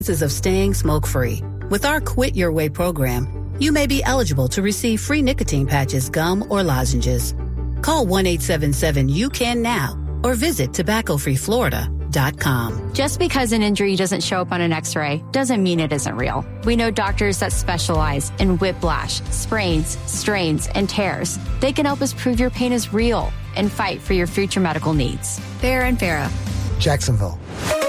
Of staying smoke-free. With our Quit Your Way program, you may be eligible to receive free nicotine patches, gum, or lozenges. Call 1-877-YOU-CAN-NOW or visit tobaccofreeflorida.com. Just because an injury doesn't show up on an x-ray doesn't mean it isn't real. We know doctors that specialize in whiplash, sprains, strains, and tears. They can help us prove your pain is real and fight for your future medical needs. Fair and Farah. Jacksonville.